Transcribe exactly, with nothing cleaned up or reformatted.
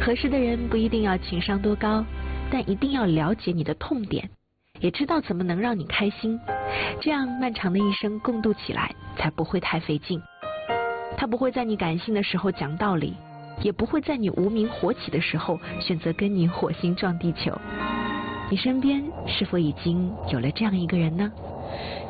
合适的人不一定要情商多高，但一定要了解你的痛点，也知道怎么能让你开心，这样漫长的一生共度起来才不会太费劲。他不会在你感性的时候讲道理，也不会在你无名火起的时候选择跟你火星撞地球。你身边是否已经有了这样一个人呢？